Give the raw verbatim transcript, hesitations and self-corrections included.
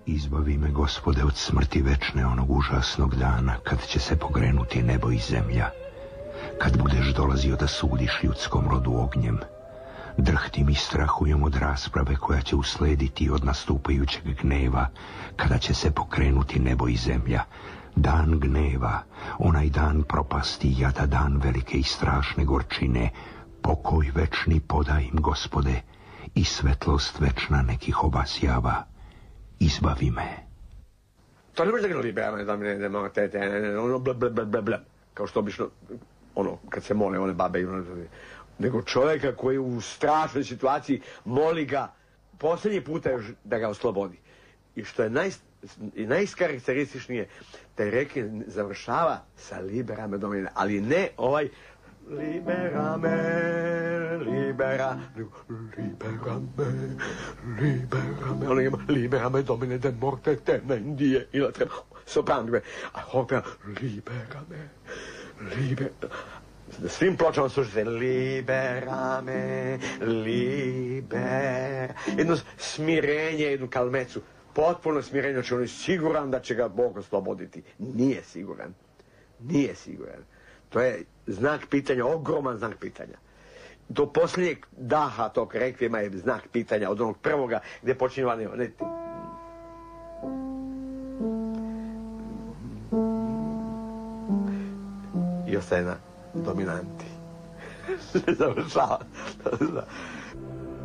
Izbavi me, Gospode, od smrti večne, onog užasnog dana, kad će se pokrenuti nebo i zemlja, kad budeš dolazio da sudiš ljudskom rodu ognjem. Drhtim i strahujem od rasprave koja će uslediti od nastupajućeg gneva, kada će se pokrenuti nebo i zemlja. Dan gneva, onaj dan propasti, jada dan velike i strašne gorčine, pokoj večni podaj im, Gospode, i svetlost večna nekih obasjava. Izbavi me. To ne može da ga liberame, da mi ne idemo, te, te, ono, bla, bla, bla, bla, bla, kao što obično, ono, kad se mole, one babe, ono, nego čovjeka koji u strašnoj situaciji moli ga posljednji puta još da ga oslobodi. I što je naj, najskarakterističnije, taj reke završava sa liberame domine, ali ne ovaj liberame, libera, liberame, liberame, ono ima liberame domine de morte temendije, i la treba, soprano, a opera liberame, liberame. Na svim pločama slušate liberame, liber, jedno smirenje, jednu kalmecu, potpuno smirenje, znači on je siguran da će ga Bog osloboditi. Nije siguran. Nije siguran. To je znak pitanja, ogroman znak pitanja. Do posljednjeg daha tog rekvijema je znak pitanja, od onog prvoga gdje počinje vani, ne, i ostaje na dominanti. Završava.